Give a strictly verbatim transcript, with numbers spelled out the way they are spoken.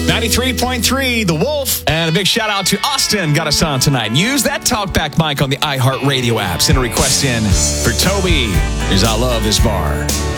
ninety-three point three, The Wolf. And a big shout out to Austin. Got us on tonight. Use that talkback mic on the iHeartRadio app. Send a request in for Toby. Here's I Love This Bar.